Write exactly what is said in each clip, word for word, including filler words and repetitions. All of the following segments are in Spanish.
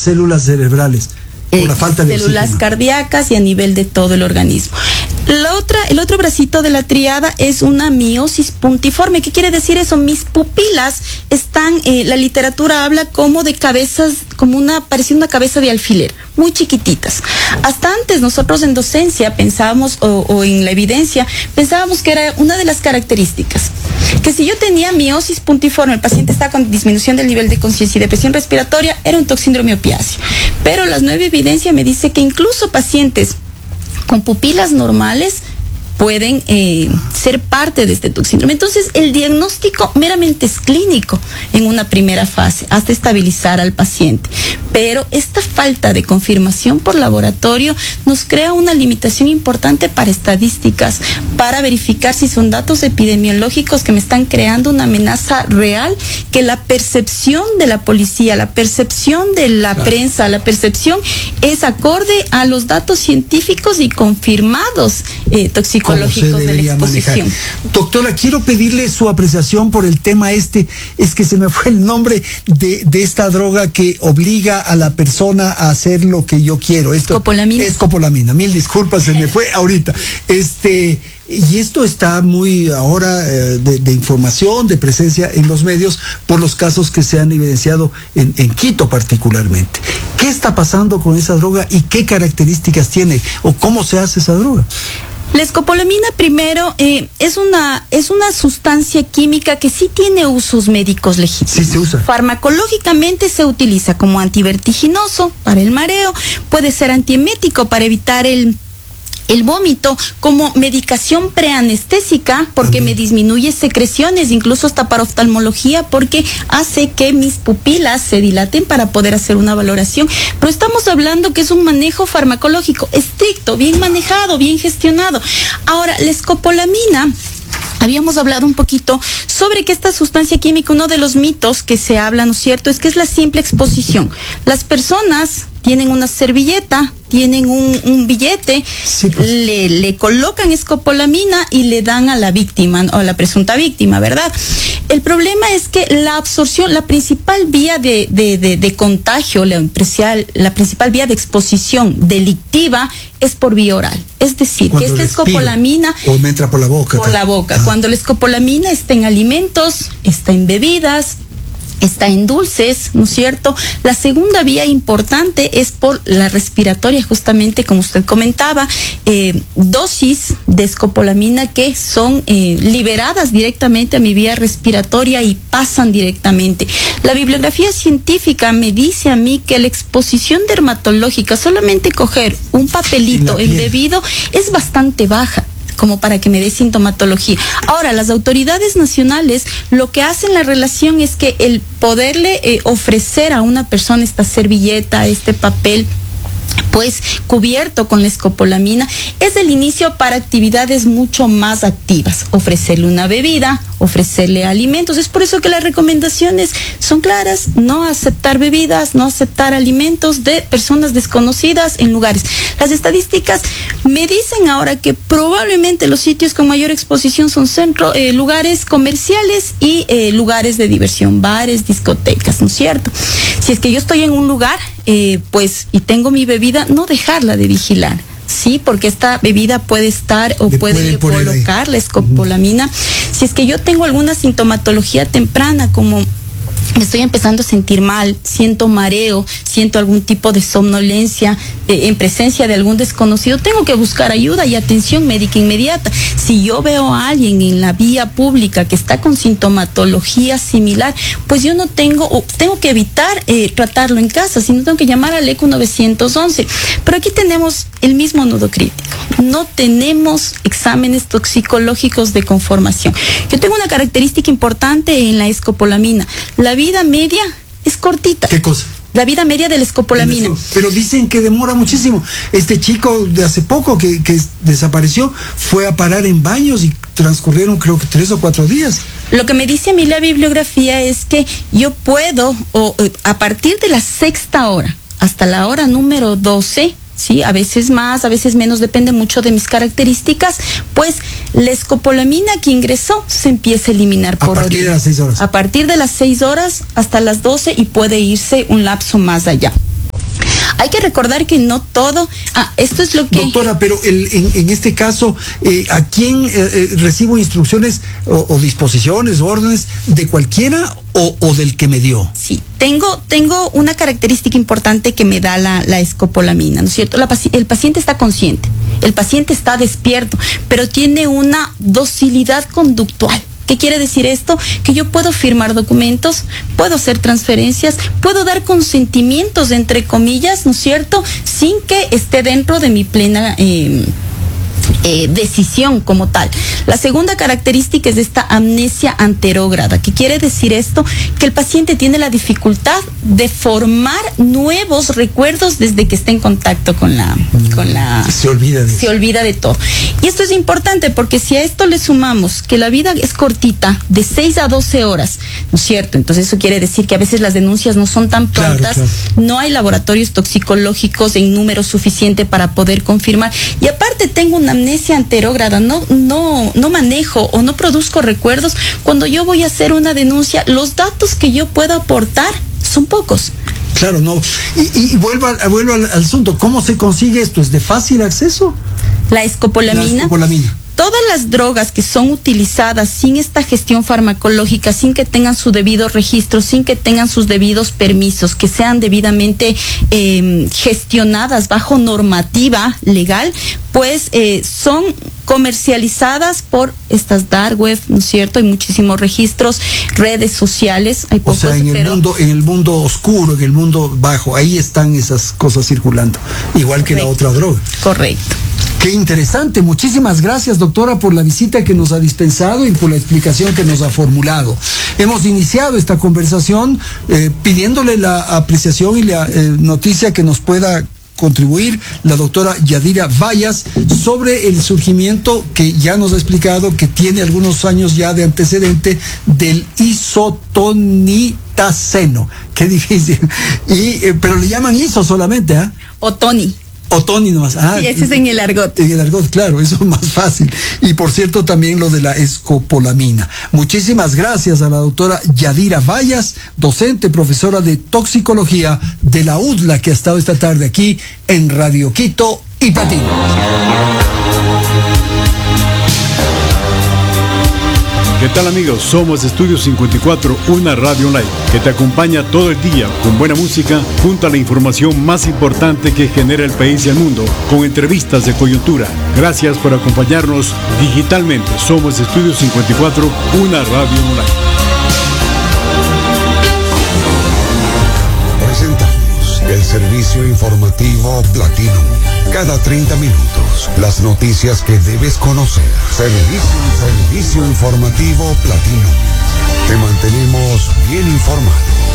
células cerebrales. Por la falta de células oxígeno. cardíacas y a nivel de todo el organismo. La otra, el otro bracito de la tríada es una miosis puntiforme. ¿Qué quiere decir eso? Mis pupilas están, eh, la literatura habla como de cabezas, como una, pareciendo una cabeza de alfiler, muy chiquititas. Hasta antes nosotros en docencia pensábamos, o, o en la evidencia, pensábamos que era una de las características. Que si yo tenía miosis puntiforme, el paciente está con disminución del nivel de conciencia y depresión respiratoria, era un toxíndrome opiáceo. Pero la nueva evidencia me dice que incluso pacientes con pupilas normales pueden eh, ser parte de este toxíndrome. Entonces, el diagnóstico meramente es clínico en una primera fase, hasta estabilizar al paciente. Pero esta falta de confirmación por laboratorio nos crea una limitación importante para estadísticas, para verificar si son datos epidemiológicos que me están creando una amenaza real, que la percepción de la policía, la percepción de la claro. prensa, la percepción es acorde a los datos científicos y confirmados eh, toxicológicos de la exposición. Manejar. Doctora, quiero pedirle su apreciación por el tema este, es que se me fue el nombre de, de esta droga que obliga a la persona a hacer lo que yo quiero. Esto Escopolamina. Escopolamina, mil disculpas, se me fue ahorita. Este, y esto está muy ahora eh, de, de información, de presencia en los medios por los casos que se han evidenciado en, en Quito particularmente. ¿Qué está pasando con esa droga y qué características tiene o cómo se hace esa droga? La escopolamina, primero, eh, es una es una sustancia química que sí tiene usos médicos legítimos. Sí se usa. Farmacológicamente se utiliza como antivertiginoso para el mareo, puede ser antiemético para evitar el el vómito, como medicación preanestésica porque uh-huh. me disminuye secreciones, incluso hasta para oftalmología porque hace que mis pupilas se dilaten para poder hacer una valoración. Pero estamos hablando que es un manejo farmacológico estricto, bien manejado, bien gestionado. Ahora, la escopolamina, habíamos hablado un poquito sobre que esta sustancia química, uno de los mitos que se habla, ¿no es cierto?, es que es la simple exposición. Las personas tienen una servilleta, tienen un, un billete, sí, pues. le, le colocan escopolamina y le dan a la víctima, o a la presunta víctima, ¿verdad? El problema es que la absorción, la principal vía de, de, de, de contagio, la, la principal vía de exposición delictiva es por vía oral. Es decir, cuando que esta escopolamina... O me entra por la boca. Por la boca. Ah. Cuando la escopolamina está en alimentos, está en bebidas, está en dulces, ¿no es cierto? La segunda vía importante es por la respiratoria, justamente como usted comentaba, eh, dosis de escopolamina que son eh, liberadas directamente a mi vía respiratoria y pasan directamente. La bibliografía científica me dice a mí que la exposición dermatológica, solamente coger un papelito embebido, es bastante baja como para que me dé sintomatología. Ahora, las autoridades nacionales lo que hacen la relación es que el poderle eh, ofrecer a una persona esta servilleta, este papel, pues cubierto con la escopolamina, es el inicio para actividades mucho más activas, ofrecerle una bebida, ofrecerle alimentos. Es por eso que las recomendaciones son claras: no aceptar bebidas, no aceptar alimentos de personas desconocidas en lugares. Las estadísticas me dicen ahora que probablemente los sitios con mayor exposición son centro, eh, lugares comerciales y eh, lugares de diversión, bares, discotecas, ¿no es cierto? Si es que yo estoy en un lugar, eh, pues, y tengo mi bebida, no dejarla de vigilar. Sí, porque esta bebida puede estar o puede colocar la escopolamina. Uh-huh. Si es que yo tengo alguna sintomatología temprana, como me estoy empezando a sentir mal, siento mareo, siento algún tipo de somnolencia eh, en presencia de algún desconocido, tengo que buscar ayuda y atención médica inmediata. Si yo veo a alguien en la vía pública que está con sintomatología similar, pues yo no tengo, o tengo que evitar eh, tratarlo en casa, sino tengo que llamar al ECO nueve once. Pero aquí tenemos el mismo nudo crítico. No tenemos exámenes toxicológicos de conformación. Yo tengo una característica importante en la escopolamina. La vida media es cortita. ¿Qué cosa? La vida media de la escopolamina. Pero dicen que demora muchísimo. Este chico de hace poco que, que desapareció fue a parar en baños y transcurrieron creo que tres o cuatro días. Lo que me dice a mí la bibliografía es que yo puedo, o a partir de la sexta hora hasta la hora número doce, sí, a veces más, a veces menos, depende mucho de mis características, pues la escopolamina que ingresó se empieza a eliminar por orina. A partir de las seis horas. A partir de las seis horas hasta las doce y puede irse un lapso más allá. Hay que recordar que no todo, ah, esto es lo que... Doctora, pero el, en, en este caso, eh, ¿a quién eh, eh, recibo instrucciones o, o disposiciones, órdenes de cualquiera o, o del que me dio? Sí, tengo, tengo una característica importante que me da la, la escopolamina, ¿no es cierto? La, el paciente está consciente, el paciente está despierto, pero tiene una docilidad conductual. ¿Qué quiere decir esto? Que yo puedo firmar documentos, puedo hacer transferencias, puedo dar consentimientos, entre comillas, ¿no es cierto?, sin que esté dentro de mi plena eh, eh, decisión como tal. La segunda característica es esta amnesia anterógrada. ¿Qué quiere decir esto? Que el paciente tiene la dificultad de formar nuevos recuerdos desde que está en contacto con la... Con la se olvida de se olvida de todo. Y esto es importante porque si a esto le sumamos que la vida es cortita, de seis a doce horas, ¿no es cierto? Entonces eso quiere decir que a veces las denuncias no son tan prontas, claro, claro. No hay laboratorios toxicológicos en número suficiente para poder confirmar. Y aparte tengo una amnesia anterógrada, no, no, no manejo o no produzco recuerdos. Cuando yo voy a hacer una denuncia, los datos que yo puedo aportar son pocos. Claro, no. Y, y vuelvo, al, vuelvo al, al asunto. ¿Cómo se consigue esto? ¿Es de fácil acceso? La escopolamina. La escopolamina. Todas las drogas que son utilizadas sin esta gestión farmacológica, sin que tengan su debido registro, sin que tengan sus debidos permisos, que sean debidamente eh, gestionadas bajo normativa legal, pues eh, son comercializadas por estas dark web, ¿no es cierto? Hay muchísimos registros, redes sociales, hay pocos, o sea, en el pero... mundo, en el mundo oscuro, en el mundo bajo, ahí están esas cosas circulando, igual que Correcto. La otra droga. Correcto. Qué interesante. Muchísimas gracias, doctora, por la visita que nos ha dispensado y por la explicación que nos ha formulado. Hemos iniciado esta conversación eh, pidiéndole la apreciación y la eh, noticia que nos pueda contribuir la doctora Yadira Vallas sobre el surgimiento que ya nos ha explicado que tiene algunos años ya de antecedente del isotonitaceno. Qué difícil. Y, eh, pero le llaman iso solamente, ¿ah? ¿eh? O Tony. O Tony nomás. Ah, sí, ese es en el argot. En el argot, claro, eso es más fácil. Y por cierto, también lo de la escopolamina. Muchísimas gracias a la doctora Yadira Vallas, docente, profesora de toxicología de la U D L A, que ha estado esta tarde aquí en Radio Quito y Platino. ¿Qué tal, amigos? Somos Estudio cincuenta y cuatro, una radio online que te acompaña todo el día con buena música junto a la información más importante que genera el país y el mundo, con entrevistas de coyuntura. Gracias por acompañarnos digitalmente. Somos Estudio cincuenta y cuatro, una radio online. Presentamos el servicio informativo Platino. Cada treinta minutos, las noticias que debes conocer. Servicio, servicio informativo Platino. Te mantenemos bien informado.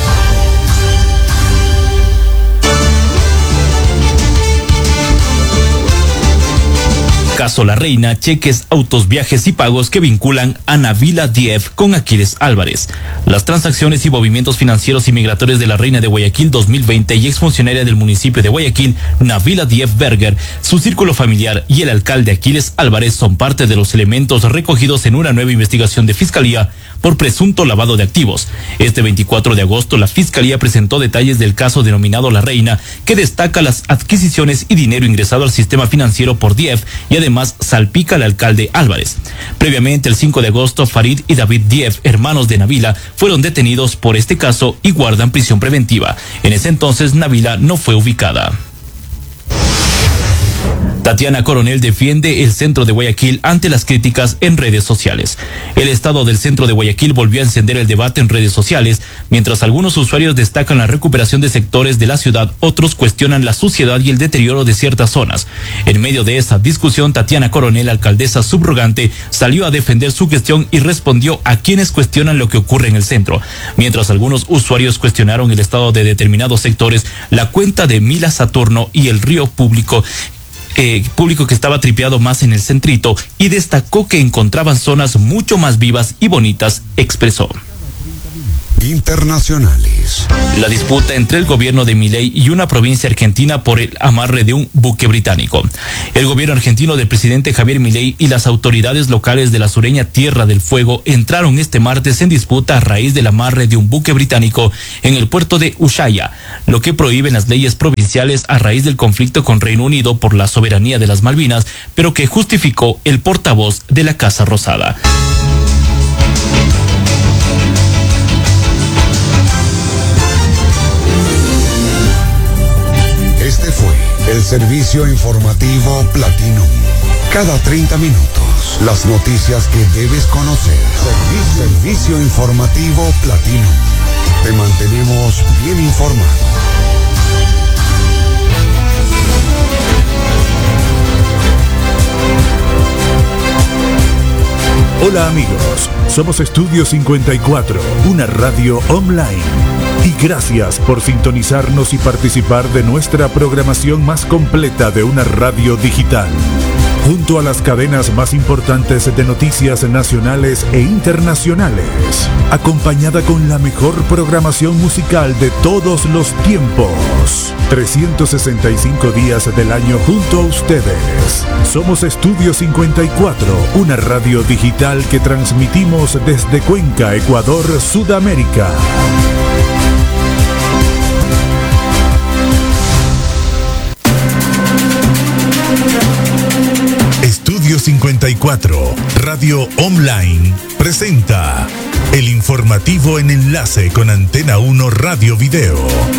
Caso La Reina, cheques, autos, viajes y pagos que vinculan a Nabila Dief con Aquiles Álvarez. Las transacciones y movimientos financieros y migratorios de la Reina de Guayaquil dos mil veinte y exfuncionaria del municipio de Guayaquil, Nabila Dief Berger, su círculo familiar y el alcalde Aquiles Álvarez son parte de los elementos recogidos en una nueva investigación de Fiscalía por presunto lavado de activos. Este veinticuatro de agosto, la Fiscalía presentó detalles del caso denominado La Reina, que destaca las adquisiciones y dinero ingresado al sistema financiero por Dief y además salpica al alcalde Álvarez. Previamente, el cinco de agosto, Farid y David Dief, hermanos de Nabila, fueron detenidos por este caso y guardan prisión preventiva. En ese entonces, Nabila no fue ubicada. Tatiana Coronel defiende el centro de Guayaquil ante las críticas en redes sociales. El estado del centro de Guayaquil volvió a encender el debate en redes sociales, mientras algunos usuarios destacan la recuperación de sectores de la ciudad, otros cuestionan la suciedad y el deterioro de ciertas zonas. En medio de esa discusión, Tatiana Coronel, alcaldesa subrogante, salió a defender su gestión y respondió a quienes cuestionan lo que ocurre en el centro. Mientras algunos usuarios cuestionaron el estado de determinados sectores, la cuenta de Mila Saturno y el río público Eh, público que estaba tripeado más en el centrito y destacó que encontraban zonas mucho más vivas y bonitas, expresó. Internacionales. La disputa entre el gobierno de Milei y una provincia argentina por el amarre de un buque británico. El gobierno argentino del presidente Javier Milei y las autoridades locales de la sureña Tierra del Fuego entraron este martes en disputa a raíz del amarre de un buque británico en el puerto de Ushuaia, lo que prohíben las leyes provinciales a raíz del conflicto con Reino Unido por la soberanía de las Malvinas, pero que justificó el portavoz de la Casa Rosada. Este fue el servicio informativo Platinum. Cada treinta minutos, las noticias que debes conocer. Servicio, servicio informativo Platinum. Te mantenemos bien informado. Hola amigos, somos Estudio cincuenta y cuatro, una radio online. Y gracias por sintonizarnos y participar de nuestra programación más completa de una radio digital. Junto a las cadenas más importantes de noticias nacionales e internacionales, acompañada con la mejor programación musical de todos los tiempos. trescientos sesenta y cinco días del año junto a ustedes. Somos Estudio cincuenta y cuatro, una radio digital que transmitimos desde Cuenca, Ecuador, Sudamérica. Estudio cincuenta y cuatro, Radio Online, presenta el informativo en enlace con Antena uno Radio Video.